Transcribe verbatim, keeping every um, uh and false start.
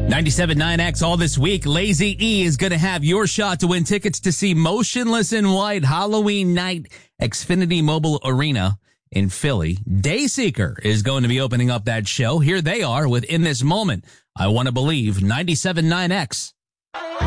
ninety-seven point nine X all this week. Lazy E is going to have your shot to win tickets to see Motionless in White Halloween night, Xfinity Mobile Arena in Philly. Dayseeker is going to be opening up that show. Here they are with In This Moment. I Want to Believe, ninety-seven point nine X.